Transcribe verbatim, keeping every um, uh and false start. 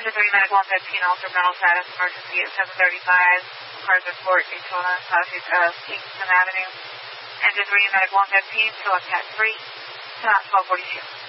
Engine three, Medic one fifteen, alter mental status, emergency at seven thirty-five, MacArthur Court, Daytona, southeast of Kingston Avenue. Engine three, Medic one fifteen, select Cat three, twelve forty-two.